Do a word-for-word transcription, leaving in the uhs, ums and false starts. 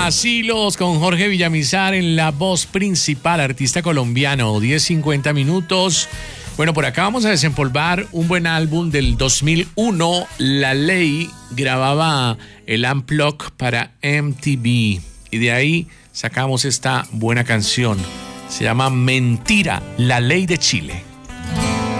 Vacilos con Jorge Villamizar en la voz principal, artista colombiano, diez cincuenta minutos. Bueno, por acá vamos a desempolvar un buen álbum del dos mil uno. La Ley grababa el Unplugged para M T V y de ahí sacamos esta buena canción. Se llama Mentira, La Ley de Chile.